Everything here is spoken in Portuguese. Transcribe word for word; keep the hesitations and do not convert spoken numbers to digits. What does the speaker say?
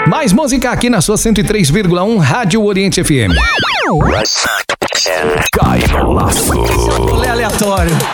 Mais música aqui na sua cento e três vírgula um Rádio Oriente F M. Cai no laço. Rolê aleatório.